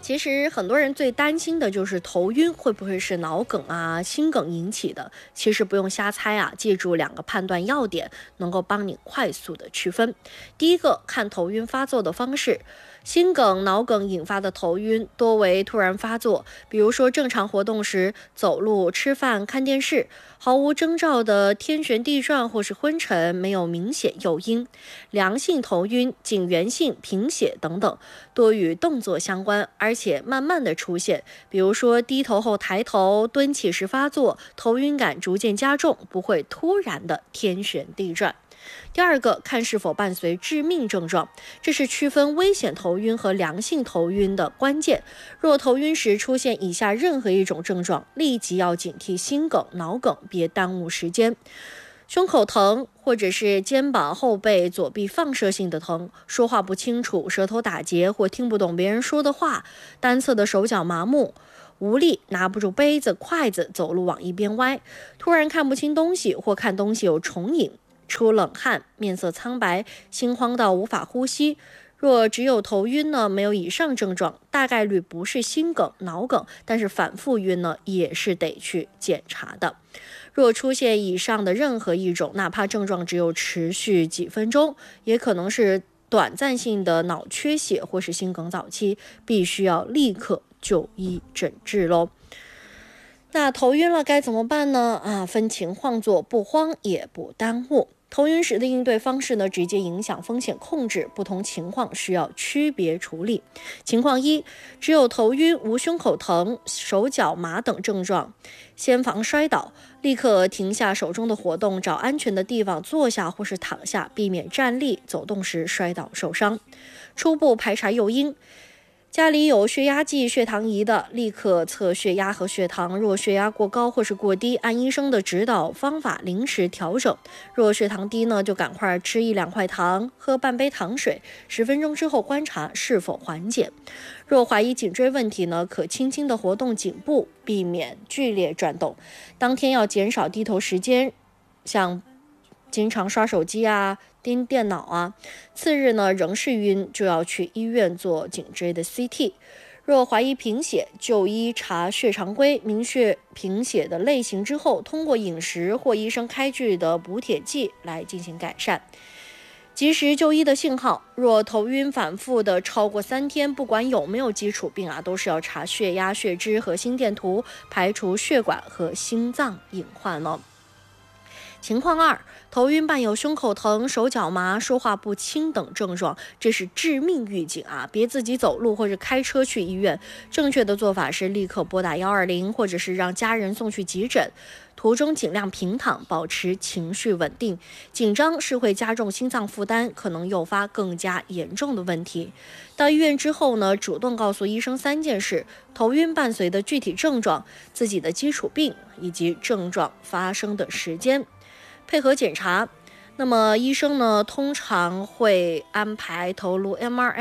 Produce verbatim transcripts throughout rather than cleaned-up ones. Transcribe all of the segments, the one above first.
其实很多人最担心的就是头晕会不会是脑梗啊、心梗引起的。其实不用瞎猜啊，记住两个判断要点，能够帮你快速的区分。第一个，看头晕发作的方式。心梗、脑梗引发的头晕多为突然发作，比如说正常活动时走路、吃饭、看电视，毫无征兆的天旋地转或是昏沉，没有明显诱因。良性头晕、颈源性贫血等等，多与动作相关，而且慢慢的出现，比如说低头后抬头、蹲起时发作，头晕感逐渐加重，不会突然的天旋地转。第二个，看是否伴随致命症状，这是区分危险头晕和良性头晕的关键。若头晕时出现以下任何一种症状，立即要警惕心梗、脑梗，别耽误时间。胸口疼，或者是肩膀、后背、左臂放射性的疼，说话不清楚，舌头打结或听不懂别人说的话，单侧的手脚麻木，无力，拿不住杯子、筷子，走路往一边歪，突然看不清东西或看东西有重影，出冷汗，面色苍白，心慌到无法呼吸。若只有头晕呢，没有以上症状，大概率不是心梗、脑梗，但是反复晕呢，也是得去检查的。若出现以上的任何一种，哪怕症状只有持续几分钟，也可能是短暂性的脑缺血或是心梗早期，必须要立刻就医诊治咯。那头晕了该怎么办呢？啊，分情况做，不慌也不耽误。头晕时的应对方式呢，直接影响风险控制，不同情况需要区别处理。情况一，只有头晕，无胸口疼、手脚麻等症状，先防摔倒，立刻停下手中的活动，找安全的地方坐下或是躺下，避免站立、走动时摔倒受伤。初步排查诱因。家里有血压计、血糖仪的，立刻测血压和血糖。若血压过高或是过低，按医生的指导方法临时调整。若血糖低呢，就赶快吃一两块糖，喝半杯糖水，十分钟之后观察是否缓解。若怀疑颈椎问题呢，可轻轻的活动颈部，避免剧烈转动。当天要减少低头时间，像经常刷手机啊、盯电脑啊，次日呢仍是晕，就要去医院做颈椎的 C T。若怀疑贫血，就医查血常规，明确贫血的类型之后，通过饮食或医生开具的补铁剂来进行改善。及时就医的信号，若头晕反复的超过三天，不管有没有基础病啊，都是要查血压、血脂和心电图，排除血管和心脏隐患了。情况二，头晕伴有胸口疼、手脚麻、说话不清等症状，这是致命预警啊！别自己走路或者开车去医院。正确的做法是立刻拨打一二零，或者是让家人送去急诊。途中尽量平躺，保持情绪稳定。紧张是会加重心脏负担，可能诱发更加严重的问题。到医院之后呢，主动告诉医生三件事：头晕伴随的具体症状、自己的基础病以及症状发生的时间。配合检查，那么医生呢通常会安排头颅 M R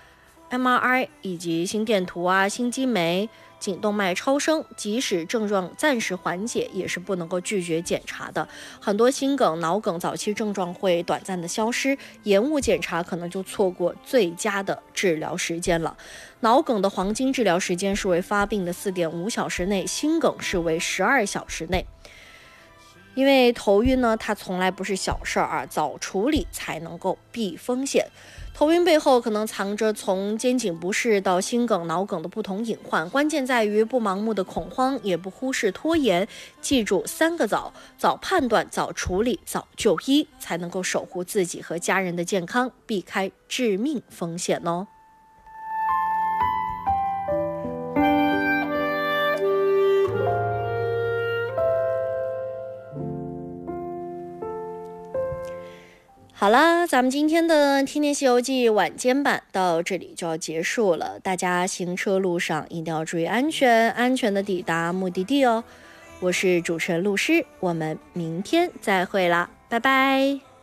L、M R I 以及心电图啊、心肌酶、颈动脉超声，即使症状暂时缓解，也是不能够拒绝检查的。很多心梗、脑梗早期症状会短暂的消失，延误检查可能就错过最佳的治疗时间了。脑梗的黄金治疗时间是为发病的 四点五小时内，心梗是为十二小时内。因为头晕呢，它从来不是小事儿啊，早处理才能够避风险。头晕背后可能藏着从肩颈不适到心梗、脑梗的不同隐患，关键在于不盲目的恐慌，也不忽视拖延。记住三个早：早判断、早处理、早就医，才能够守护自己和家人的健康，避开致命风险哦。好啦，咱们今天的《天天西游记》晚间版到这里就要结束了。大家行车路上一定要注意安全，安全的抵达目的地哦。我是主持人陆诗，我们明天再会啦，拜拜。